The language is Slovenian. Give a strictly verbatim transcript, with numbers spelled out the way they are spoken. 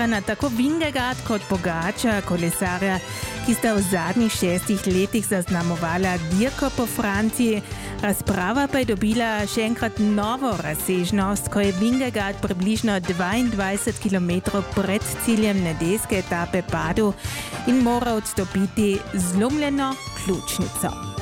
na tako Vingegaard kot Pogača, kolesarja, ki sta v zadnjih šestih letih zaznamovala dirko po Franciji. Razprava pa je dobila še enkrat novo razsežnost, ko je Vingegaard približno dvaindvajset kilometrov pred ciljem nedeljske etape padel in moral odstopiti z zlomljeno ključnico.